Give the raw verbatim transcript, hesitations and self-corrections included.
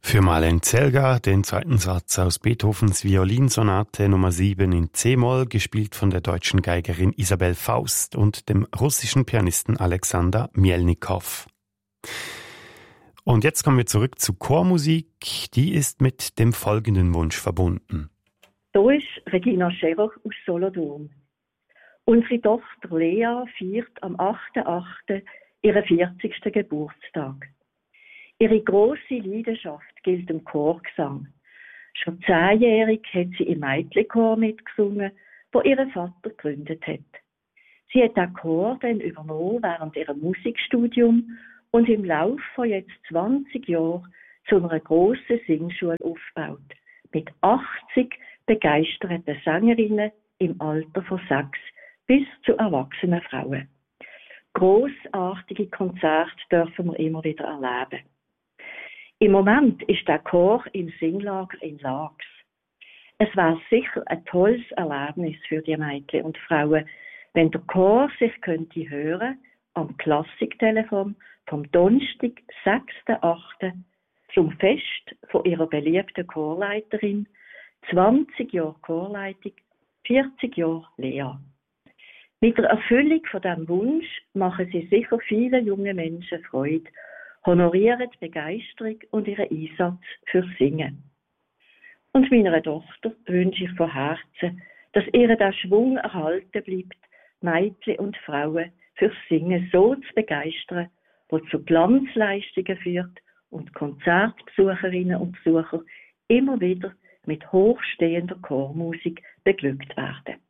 Für Marlene Zelga, den zweiten Satz aus Beethovens Violinsonate Nummer sieben in C-Moll, gespielt von der deutschen Geigerin Isabel Faust und dem russischen Pianisten Alexander Mielnikow. Und jetzt kommen wir zurück zu Chormusik. Die ist mit dem folgenden Wunsch verbunden. Hier ist Regina Scherer aus Solothurn. Unsere Tochter Lea feiert am achten achten ihren vierzigsten Geburtstag. Ihre grosse Leidenschaft gilt dem Chorgesang. Schon zehnjährig hat sie im Mädchenchor mitgesungen, wo ihr Vater gegründet hat. Sie hat den Chor dann übernommen während ihrem Musikstudium und im Laufe von jetzt zwanzig Jahren zu einer grossen Singschule aufgebaut. Mit achtzig begeisterten Sängerinnen im Alter von sechs bis zu erwachsenen Frauen. Grossartige Konzerte dürfen wir immer wieder erleben. Im Moment ist der Chor im Singlager in Laax. Es wäre sicher ein tolles Erlebnis für die Mädchen und Frauen, wenn der Chor sich könnte hören am Klassiktelefon vom Donnerstag, sechsten achten zum Fest von ihrer beliebten Chorleiterin, zwanzig Jahre Chorleitung, vierzig Jahre Lea. Mit der Erfüllung von diesem Wunsch machen sie sicher viele junge Menschen Freude, honorieren die Begeisterung und ihren Einsatz fürs Singen. Und meiner Tochter wünsche ich von Herzen, dass ihr der Schwung erhalten bleibt, Mädchen und Frauen fürs Singen so zu begeistern, was zu Glanzleistungen führt und Konzertbesucherinnen und Besucher immer wieder mit hochstehender Chormusik beglückt werden.